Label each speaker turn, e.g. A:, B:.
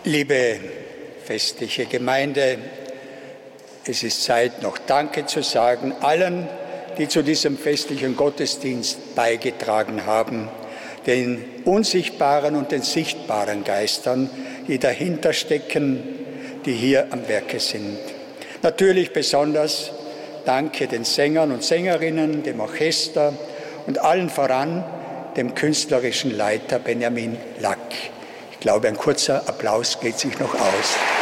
A: Liebe festliche Gemeinde, es ist Zeit, noch Danke zu sagen allen, die zu diesem festlichen Gottesdienst beigetragen haben, den unsichtbaren und den sichtbaren Geistern, die dahinter stecken, die hier am Werke sind. Natürlich besonders Danke den Sängern und Sängerinnen, dem Orchester und allen voran dem künstlerischen Leiter Benjamin Lack. Ich glaube, ein kurzer Applaus geht sich noch aus.